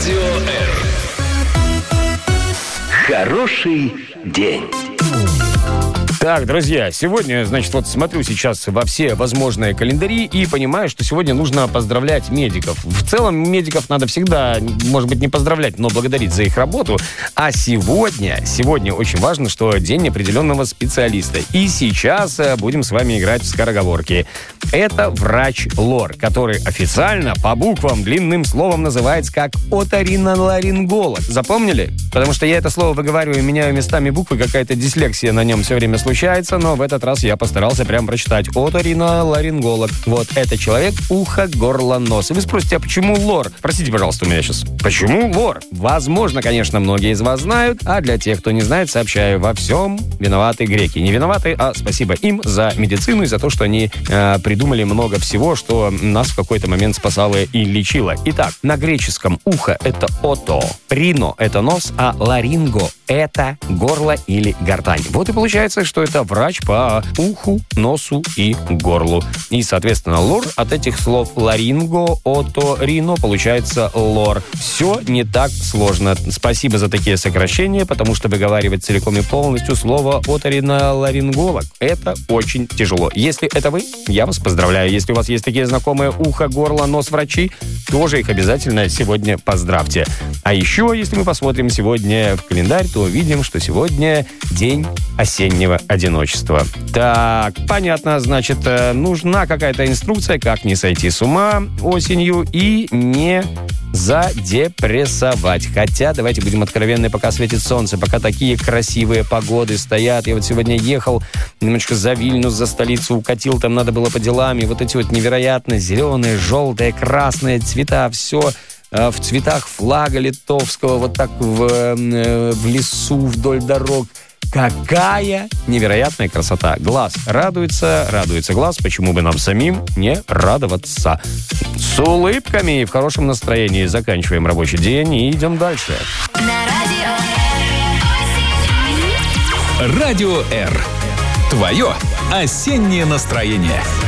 Радио R. Хороший день. Так, друзья, сегодня, значит, вот смотрю сейчас во все возможные календари и понимаю, что сегодня нужно поздравлять медиков. В целом, медиков надо всегда, может быть, не поздравлять, но благодарить за их работу. А сегодня очень важно, что день определенного специалиста. И сейчас будем с вами играть в скороговорки. Это врач-лор, который официально по буквам длинным словом называется как оториноларинголог. Запомнили? Потому что я это слово выговариваю, меняю местами буквы, какая-то дислексия на нем все время случается, но в этот раз я постарался прям прочитать оториноларинголог. Вот это человек ухо, горло, нос. И вы спросите, а почему лор? Простите, пожалуйста, у меня сейчас. Почему лор? Возможно, конечно, многие из вас знают, а для тех, кто не знает, сообщаю, во всем виноваты греки. Не виноваты, а спасибо им за медицину и за то, что они придумали много всего, что нас в какой-то момент спасало и лечило. Итак, на греческом ухо — это ото, рино — это нос, а ларинго — это горло или гортань. Вот и получается, что это врач по уху, носу и горлу. И, соответственно, лор от этих слов ларинго, ото, рино получается лор. Все не так сложно. Спасибо за такие сокращения, потому что выговаривать целиком и полностью слово оториноларинголог — это очень тяжело. Если это вы, я вас поздравляю. Если у вас есть такие знакомые ухо, горло, нос врачи, тоже их обязательно сегодня поздравьте. А еще, если мы посмотрим сегодня в календарь, то увидим, что сегодня день осеннего одиночества. Так, понятно, значит, нужна какая-то инструкция, как не сойти с ума осенью и не задепрессовать. Хотя, давайте будем откровенны, пока светит солнце, пока такие красивые погоды стоят. Я вот сегодня ехал немножко за Вильнюс, за столицу, укатил, там надо было по делам, и вот эти вот невероятно зеленые, желтые, красные цвета, все в цветах флага литовского, вот так в лесу, вдоль дорог. Какая невероятная красота. Глаз радуется глаз. Почему бы нам самим не радоваться? С улыбками и в хорошем настроении заканчиваем рабочий день и идем дальше. Радио R. Твое осеннее настроение.